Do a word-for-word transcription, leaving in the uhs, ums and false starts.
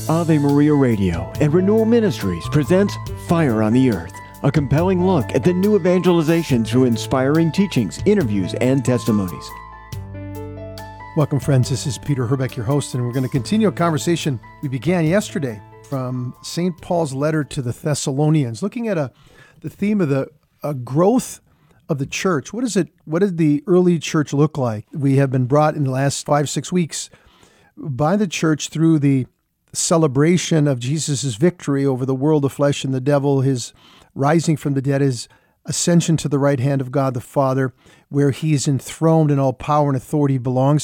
Ave Maria Radio and Renewal Ministries presents Fire on the Earth, a compelling look at the new evangelization through inspiring teachings, interviews, and testimonies. Welcome, friends. This is Peter Herbeck, your host, and we're going to continue a conversation we began yesterday from Saint Paul's letter to the Thessalonians, looking at a the theme of the a growth of the church. What is it? What did the early church look like? We have been brought in the last five, six weeks by the church through the celebration of Jesus' victory over the world, the flesh, and the devil, his rising from the dead, his ascension to the right hand of God the Father, where he is enthroned and all power and authority belongs